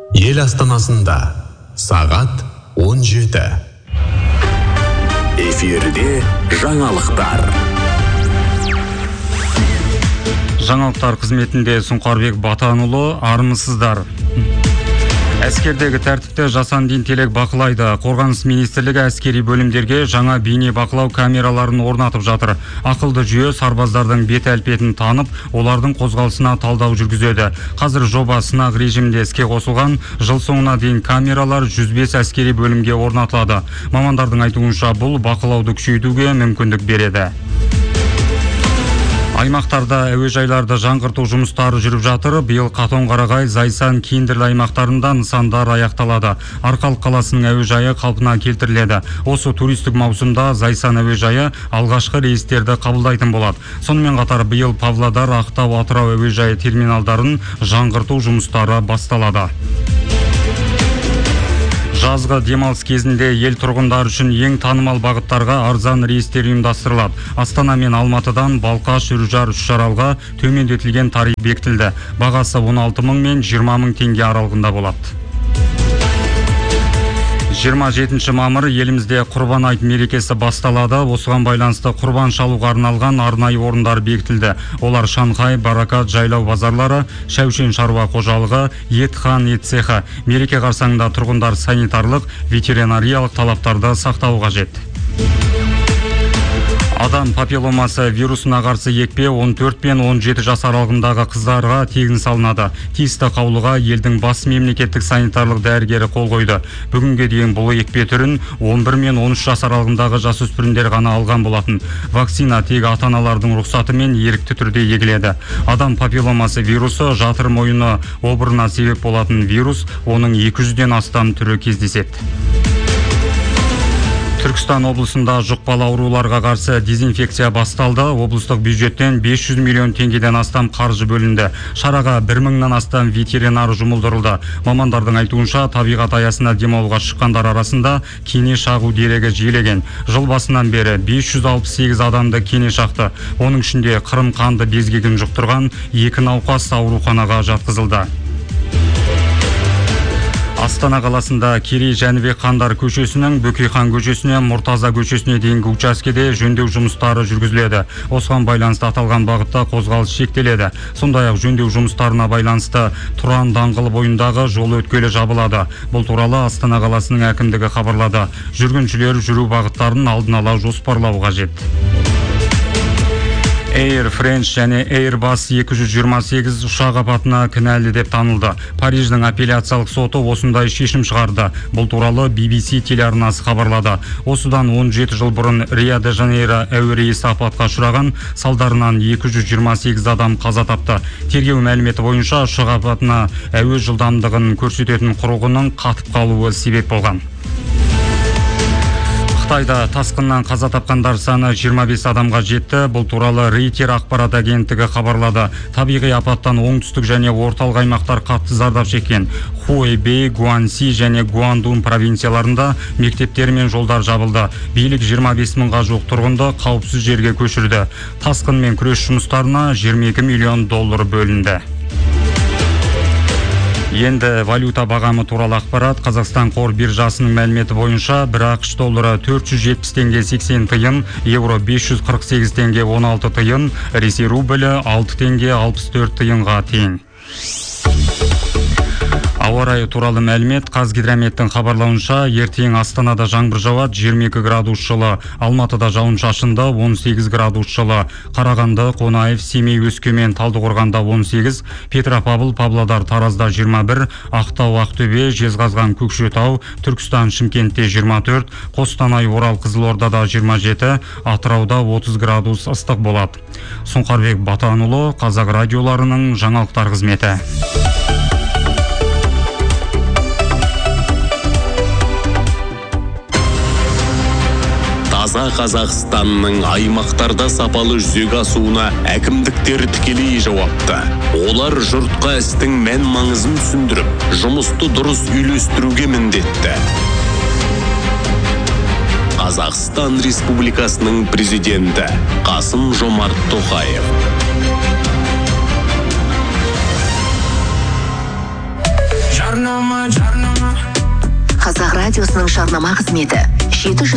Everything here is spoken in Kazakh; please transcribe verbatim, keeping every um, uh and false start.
Ел астанасында сағат он жеті. Эфирде жаңалықтар. Жаңалықтар қызметінде Сұңқарбек Батанұлы, армысыздар. Әскердегі тәртіпті Жасандин Телек бақылайды. Қорғаныс министрлігі әскери бөлімдерге жаңа бейне бақылау камераларын орнатып жатыр. Ақылды жүйе сарбаздардың бет әлпетін танып, олардың қозғалысына талдау жүргізеді. Қазір жоба сынақ режимінде іске қосылған. Жыл соңына дейін камералар жүз бес әскери бөлімге орнатылады. Мамандардың айтуынша бұл бақылауды күшейтуге мүмкіндік береді. Аймақтарда әуежайларды жаңғырту жұмыстары жүріп жатыр. Биыл Қатон-Қарағай, Зайсан, Кендірлі аймақтарында нысандар аяқталады. Арқалық қаласының әуежайы қалпына келтіріледі. Осы туристік маусымда Зайсан әуежайы алғашқы рейстерді қабылдайтын болады. Сонымен қатар биыл Павлодар, Ақтау, Атырау әуежайы терминалдарын жаңғырту жұмыстары басталады. Жазғы демалыс кезінде ел тұрғындар үшін ең танымал бағыттарға арзан рейстер ұйымдастырылады. Астана мен Алматыдан Балқаш, Үржар, Үшаралға төмендетілген тариф бекітілді. Бағасы он алты мың мен жиырма мың теңге аралығында болады. жиырма жетінші мамыр елімізде Құрбан айт мерекесі басталады. Осыған байланысты құрбан шалуға арналған арнайы орындар бекітілді. Олар Шанхай, Баракат, жайлау базарлары, Шәушен шаруа қожалығы, Етхан ет цехы. Мереке қарсаңында тұрғындар санитарлық, ветеринариялық талаптарды сақтауы қажет. Адам папилломасы вирусына қарсы екпе он төрт пен он жеті жас аралығындағы қыздарға тегін салынады. Тиісті қаулыға елдің бас мемлекеттік санитарлық дәрігері қол қойды. Бүгінге дейін бұл екпе түрін он бір мен он үш жас аралығындағы жасөспірімдер ғана алған болатын. Вакцина тек ата-аналардың рұқсатымен ерікті түрде егіледі. Адам папилломасы вирусы жатыр мойыны обырына себеп болатын вирус, оның екі жүзден астам түрі кездеседі. Түркістан облысында жұқпалы ауруларға қарсы дезинфекция басталды. Облыстық бюджеттен бес жүз миллион теңгеден астам қаржы бөлінді. Шараға бір мыңнан астам ветеринар жұмылдырылды. Мамандардың айтуынша табиғат аясына демалуға шыққандар арасында кене шағу дерегі жиілеген. Жыл басынан бері бес жүз алпыс сегіз адамды кене шақты. Оның ішінде Қырым қанды безгегін жұқтырған екі науқас ауруханаға жатқызылды. Астана қаласында Керей Жәнібек хандар көшесінің Бөкейхан көшесіне, Мұртаза көшесіне дейінгі учаскеде жөндеу жұмыстары жүргізіледі. Осыған байланысты аталған бағытта қозғалыс шектеледі. Сондай-ақ жөндеу жұмыстарына байланысты Тұран даңғылы бойындағы жол өткелі жабылады. Бұл туралы Астана қаласының әкімдігі хабарлады. Жүргіншілер жүру бағыттарын алдын ала жоспарлауы қажет. Air France және Airbus екі жүз жиырма сегіз ұшақ апатына кінәлі деп танылды. Париждің апелляциялық соты осындай шешім шығарды. Бұл туралы би би си телеарнасы хабарлады. Осыдан он жеті жыл бұрын Рио-де-Жанейро әуе рейсі апатқа ұшыраған, салдарынан екі жүз жиырма сегіз адам қаза тапты. Тергеу мәліметі бойынша ұшақ апатына әуе жылдамдығын көрсететін құрылғының қатып қалуы себеп болған. Қытайда тасқыннан қаза тапқандар саны жиырма бес адамға жетті. Бұл туралы Рейтер ақпарат агенттігі хабарлады. Табиғи апаттан оңтүстік және орталық аймақтар қатты зардап шеккен. Хуэйбэй, Гуанси және Гуандун провинцияларында мектептер мен жолдар жабылды. Билік жиырма бес мыңға жуық тұрғынды қауіпсіз жерге көшірді. Тасқынмен күрес жұмыстарына жиырма екі миллион доллар бөлінді. Енді валюта бағамы туралы ақпарат. Қазақстан қор биржасының мәліметі бойынша бір ақш доллары төрт жүз жетпіс теңге сексен тиын, евро бес жүз қырық сегіз теңге он алты тиын, Ресей рублі алты теңге алпыс төрт тиынға тең. Ауа райы туралы мәлімет. Қазгидрометтің хабарлауынша ертең Астанада жаңбыр жауады, жиырма екі градус жылы, Алматыда жауын-шашынды он сегіз градус жылы, Қарағанды, Қонаев, Семей, Өскемен, Талдықорғанда он сегіз, Петропавл, Павлодар, Таразда жиырма бір, Ақтау, Ақтөбе, Жезқазған, Көкшетау, Түркістан, Шымкентте жиырма төрт, Қостанай, Орал, Қызылордада жиырма жеті, Атырауда отыз градус ыстық болады. Сұңқарбек Батанұлы, Қазақ радиоларының жаңалықтар қызметі. Таза Қазақстанның аймақтарда сапалы жүзеге асуына әкімдіктер тікелей жауапты. Олар жұртқа істің мән маңызын түсіндіріп, жұмысты дұрыс үйлестіруге міндетті. Қазақстан Республикасының президенті Қасым-Жомарт Тоқаев. Қазақ радиосының жарнама қызметі жеті жүз